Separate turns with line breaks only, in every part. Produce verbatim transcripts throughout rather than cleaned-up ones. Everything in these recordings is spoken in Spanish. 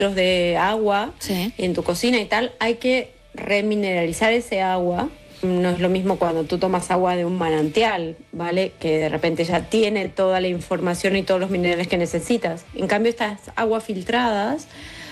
de agua
sí.
en tu cocina y tal, hay que remineralizar ese agua. No es lo mismo cuando tú tomas agua de un manantial, ¿vale? Que de repente ya tiene toda la información y todos los minerales que necesitas. En cambio, estas aguas filtradas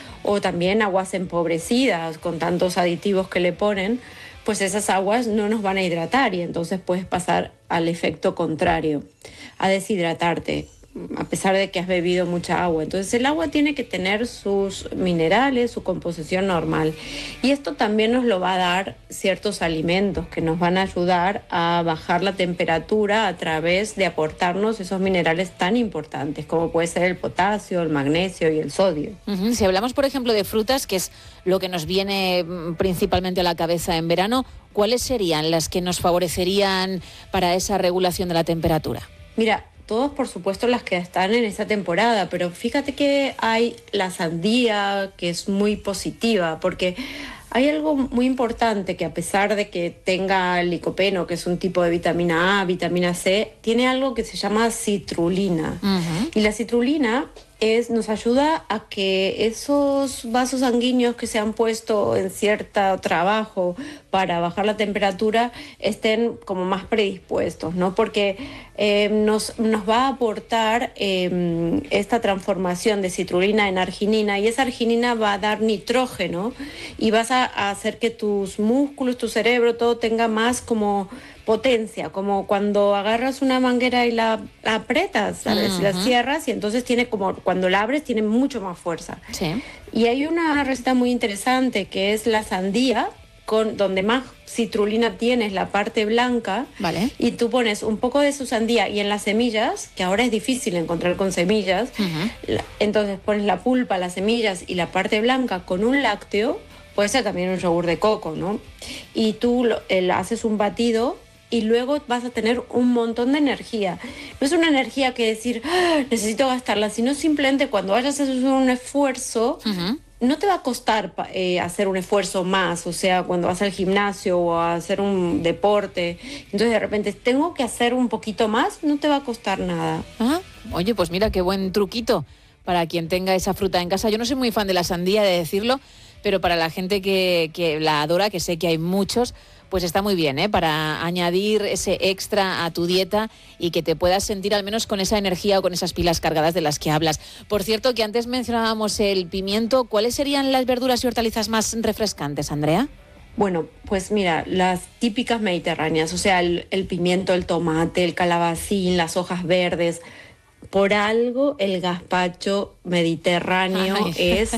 o también aguas empobrecidas con tantos aditivos que le ponen, pues esas aguas no nos van a hidratar y entonces puedes pasar al efecto contrario, a deshidratarte, a pesar de que has bebido mucha agua. Entonces el agua tiene que tener sus minerales, su composición normal. Y esto también nos lo va a dar ciertos alimentos que nos van a ayudar a bajar la temperatura a través de aportarnos esos minerales tan importantes como puede ser el potasio, el magnesio y el sodio.
Uh-huh. Si hablamos, por ejemplo, de frutas, que es lo que nos viene principalmente a la cabeza en verano, ¿cuáles serían las que nos favorecerían para esa regulación de la temperatura?
Mira, todos, por supuesto, las que están en esta temporada, pero fíjate que hay la sandía, que es muy positiva, porque hay algo muy importante que a pesar de que tenga licopeno, que es un tipo de vitamina A, vitamina C, tiene algo que se llama citrulina. Uh-huh. Y la citrulina es, nos ayuda a que esos vasos sanguíneos que se han puesto en cierto trabajo para bajar la temperatura estén como más predispuestos, ¿no? Porque eh, nos, nos va a aportar eh, esta transformación de citrulina en arginina y esa arginina va a dar nitrógeno y vas a, a hacer que tus músculos, tu cerebro, todo tenga más como potencia, como cuando agarras una manguera y la, la apretas, ¿sabes? Uh-huh. La cierras y entonces tiene como, cuando la abres tiene mucho más fuerza.
Sí.
Y hay una receta muy interesante que es la sandía, con, donde más citrulina tienes la parte blanca,
vale.
Y tú pones un poco de su sandía y en las semillas, que ahora es difícil encontrar con semillas, uh-huh. Entonces pones la pulpa, las semillas y la parte blanca con un lácteo, puede ser también un yogur de coco, ¿no? Y tú lo, el, haces un batido y luego vas a tener un montón de energía. No es una energía que decir, ¡ah, necesito gastarla!, sino simplemente cuando vayas a hacer un esfuerzo, uh-huh. no te va a costar eh, hacer un esfuerzo más, o sea, cuando vas al gimnasio o a hacer un deporte, entonces de repente tengo que hacer un poquito más, no te va a costar nada.
Ah, oye, pues mira, qué buen truquito para quien tenga esa fruta en casa. Yo no soy muy fan de la sandía, de decirlo, pero para la gente que, que la adora, que sé que hay muchos, pues está muy bien, ¿eh? Para añadir ese extra a tu dieta y que te puedas sentir al menos con esa energía o con esas pilas cargadas de las que hablas. Por cierto, que antes mencionábamos el pimiento, ¿cuáles serían las verduras y hortalizas más refrescantes, Andrea?
Bueno, pues mira, las típicas mediterráneas, o sea, el, el pimiento, el tomate, el calabacín, las hojas verdes. Por algo el gazpacho mediterráneo Ay. es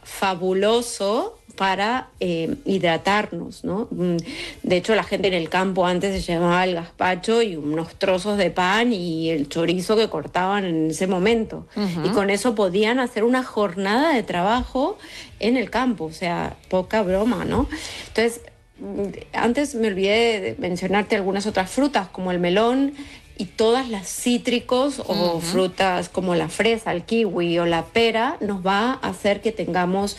fabuloso para eh, hidratarnos, ¿no? De hecho, la gente en el campo antes se llevaba el gazpacho y unos trozos de pan y el chorizo que cortaban en ese momento. Uh-huh. Y con eso podían hacer una jornada de trabajo en el campo, o sea, poca broma, ¿no? Entonces, antes me olvidé de mencionarte algunas otras frutas, como el melón y todas las cítricos o uh-huh. frutas como la fresa, el kiwi o la pera, nos va a hacer que tengamos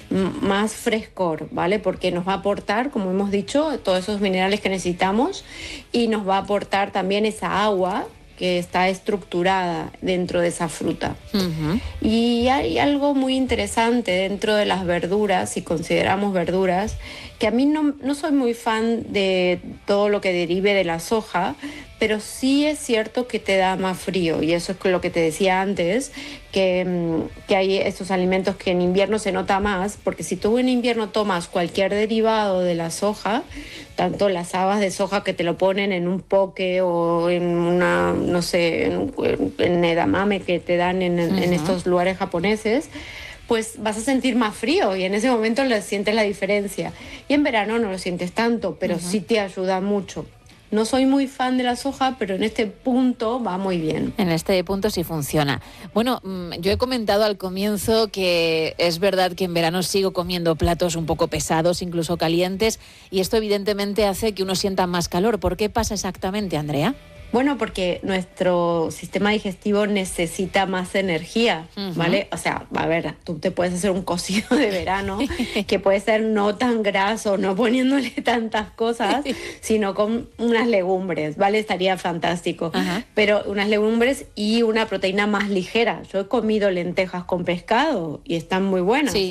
más frescor, ¿vale? Porque nos va a aportar, como hemos dicho, todos esos minerales que necesitamos y nos va a aportar también esa agua que está estructurada dentro de esa fruta. Uh-huh. Y hay algo muy interesante dentro de las verduras, si consideramos verduras, que a mí no, no soy muy fan de todo lo que derive de la soja, pero sí es cierto que te da más frío, y eso es lo que te decía antes, que, que hay estos alimentos que en invierno se nota más, porque si tú en invierno tomas cualquier derivado de la soja, tanto las habas de soja que te lo ponen en un poke o en una, no sé, en, en edamame que te dan en, uh-huh. en estos lugares japoneses, pues vas a sentir más frío y en ese momento lo sientes la diferencia. Y en verano no lo sientes tanto, pero uh-huh. sí te ayuda mucho. No soy muy fan de la soja, pero en este punto va muy bien.
En este punto sí funciona. Bueno, yo he comentado al comienzo que es verdad que en verano sigo comiendo platos un poco pesados, incluso calientes, y esto evidentemente hace que uno sienta más calor. ¿Por qué pasa exactamente, Andrea?
Bueno, porque nuestro sistema digestivo necesita más energía, uh-huh. ¿vale? O sea, a ver, tú te puedes hacer un cocido de verano que puede ser no tan graso, no poniéndole tantas cosas, sino con unas legumbres, ¿vale? Estaría fantástico. Uh-huh. Pero unas legumbres y una proteína más ligera. Yo he comido lentejas con pescado y están muy buenas.
Sí.